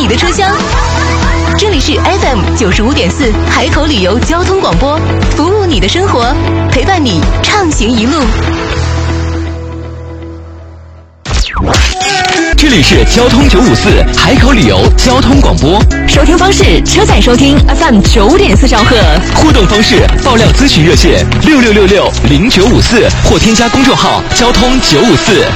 你的车厢。这里是 FM95.4海口旅游交通广播，服务你的生活，陪伴你畅行一路。 这里是交通954海口旅游交通广播， 收听方式：车载收听 FM9.4兆赫， 互动方式：爆料咨询热线66660954或添加公众号交通954。